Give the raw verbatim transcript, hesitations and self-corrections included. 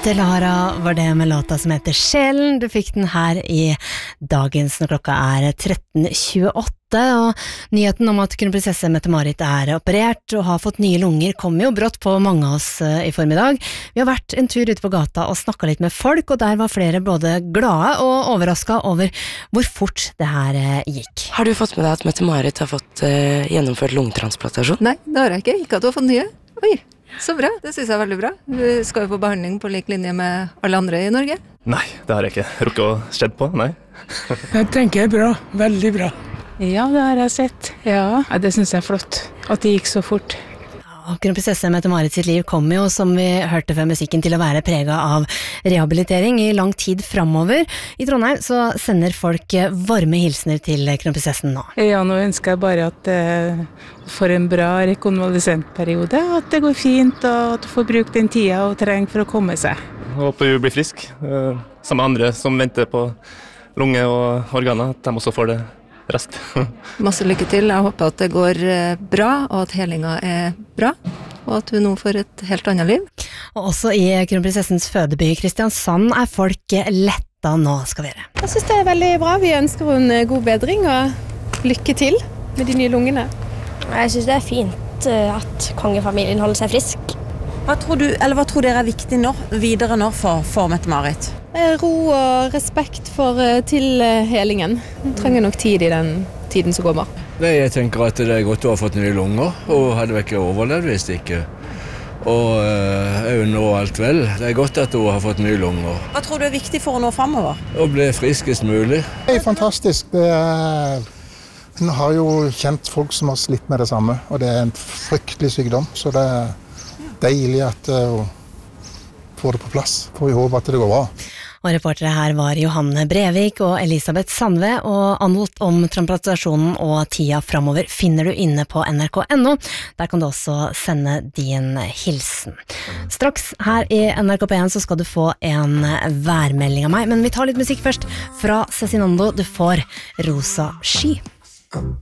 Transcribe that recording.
Lara var det med låta som heter Sjelen. Du fikk den her i dagens når klokka er tretten tjueåtte, og nyheten om at kronprinsesse Mette-Marit er operert og har fått nye lunger kommer jo brått på mange av oss i formiddag. Vi har vært en tur ute på gata og snakket litt med folk, og der var flere både glade og overrasket over hvor fort det her gikk. Har du fått med deg at Mette-Marit har fått uh, gjennomført lungetransplantasjon? Nei, det har jeg ikke. Ikke at du har fått nye. Oi, så bra. Det synes jeg er veldig bra. Du skal jo få behandling på lik linje med alle andre i Norge. Nei, det har jeg ikke rukket å skjedd på, nei. Jeg tenker det er bra, veldig bra. Ja, det har jeg sett. Ja, det synes jeg er flott, at det gikk så fort. Ja, kronprinsesse Mette-Marit sitt liv kommer jo, som vi hørte før musikken, til å være preget av rehabilitering i lang tid fremover. I Trondheim så sender folk varme hilsener til kronprinsessen nå. Ja, nå ønsker jeg bare at uh, for en bra rekonvalesentperiode, at det går fint, og at du får brukt den tida og trenger for å komme seg. Jeg håper du blir frisk, uh, sammen med andre som venter på lunge og organer, at de også får det rest. Masse lykke til. Jeg håper at det går bra, og at helingen er bra, og at du nå får et helt annet liv. Og også i kronprinsessens fødeby Kristiansand er folk letta nå, skal vi gjøre. Jeg synes det er veldig bra. Vi ønsker en god bedring, og lykke til med de nye lungene. Jeg synes det er fint at kongefamilien holder seg frisk. Hva tror du, eller hva tror dere er viktig nå, videre nå for, for Mette-Marit? Ro og respekt for, til helingen. Hun trenger nok tid i den tiden som kommer. Nei, jeg tenker at det er godt å ha fått nye lunger, og hadde vel ikke overlevd hvis det ikke. Og jeg unner alt vel. Det er godt at hun har fått nye lunger. Hva tror du er viktig for å nå fremover? Å bli friskest mulig. Det er fantastisk. Det er, hun har jo kjent folk som har slitt med det samme, og det er en fryktelig sykdom, så det er deilig at hun får det på plass. Får vi håpe at det går bra. Og reportere her var Johanne Brevik og Elisabeth Sandve, og anholdt om transplantasjonen og tida fremover finner du inne på N R K punktum N O. Der kan du også sende din hilsen. Straks her i N R K P én så skal du få en værmelding av meg, men vi tar litt musikk først. Fra Cezinando, du får Rosa Sky.